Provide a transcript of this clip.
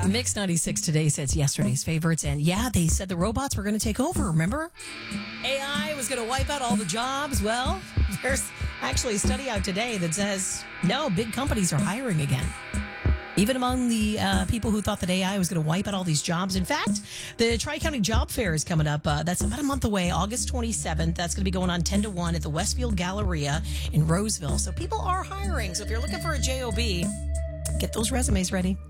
Mix 96 today says yesterday's favorites. And yeah, they said the robots were going to take over. Remember? AI was going to wipe out all the jobs. Well, there's actually a study out today that says, no, big companies are hiring again. Even among the people who thought that AI was going to wipe out all these jobs. In fact, the Tri-County Job Fair is coming up. That's about a month away, August 27th. That's going to be going on 10 to 1 at the Westfield Galleria in Roseville. So people are hiring. So if you're looking for a JOB, get those resumes ready.